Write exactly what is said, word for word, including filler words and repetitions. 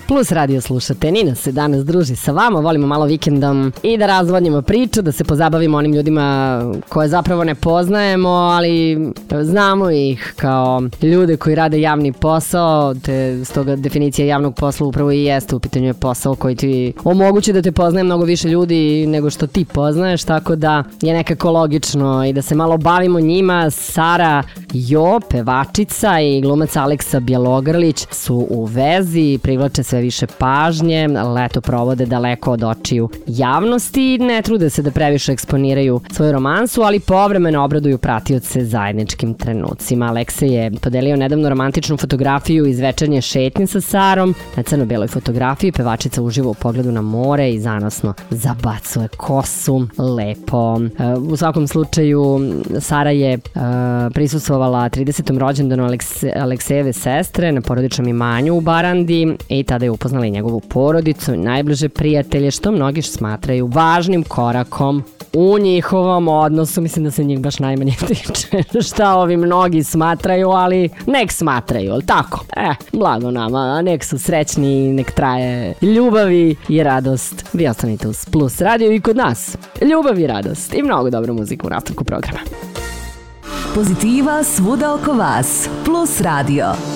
Plus radio slušate, Nina se danas druži sa vama, volimo malo vikendom i da razvodnimo priču, da se pozabavimo onim ljudima koje zapravo ne poznajemo, ali znamo ih kao ljude koji rade javni posao, te stoga definicija javnog posla upravo i jeste, u pitanju je posao koji ti omogući da te poznaje mnogo više ljudi nego što ti poznaješ, tako da je nekako logično i da se malo bavimo njima. Sara Jo, pevačica, i glumac Aleksa Bjelogrlić su u vezi, privlače sve više pažnje, leto provode daleko od očiju javnosti i ne trude se da previše eksponiraju svoju romansu, ali povremeno obraduju pratioce zajedničkim trenucima. Aleksa je podelio nedavno romantičnu fotografiju iz večernje šetnje sa Sarom. Na crno-beloj fotografiji pevačica uživa u pogledu na more i zanosno zabacuje kosu. Lepo. U svakom slučaju, Sara je prisustvovala tridesetom rođendanu Alekse, Aleksejeve sestre na porodičnom imanju u Barandi i tada je upoznala i njegovu porodicu i najbliže prijatelje, što mnogi smatraju važnim korakom u njihovom odnosu. Mislim da se njih baš najmanje tiče šta ovi mnogi smatraju, ali nek smatraju, ali tako? E, blago nama, nek su srećni, nek traje ljubavi i radost. Vi ostanite uz Plus radio i kod nas. Ljubav i radost i mnogo dobru muziku u nastavku programa. Pozitiva svuda oko vas. Plus radio.